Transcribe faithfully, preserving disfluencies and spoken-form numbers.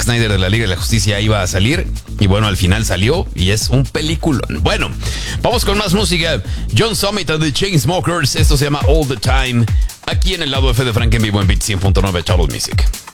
Snyder de la Liga de la Justicia iba a salir. Y bueno, al final salió y es un peliculón. Bueno, vamos con más música. John Summit and the Chainsmokers. Esto se llama All the Time. Aquí en el lado F de Frank en vivo en Beat cien punto nueve Charles Music.